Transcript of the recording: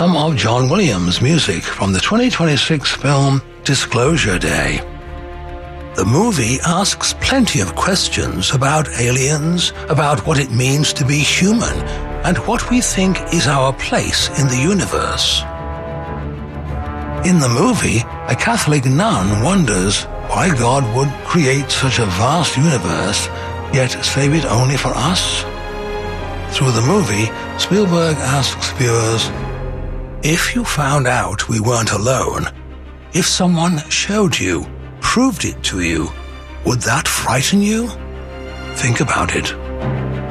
some of John Williams' music from the 2026 film Disclosure Day. The movie asks plenty of questions about aliens, about what it means to be human, and what we think is our place in the universe. In the movie, a Catholic nun wonders why God would create such a vast universe, yet save it only for us. Through the movie, Spielberg asks viewers, if you found out we weren't alone, if someone showed you, proved it to you, would that frighten you? Think about it.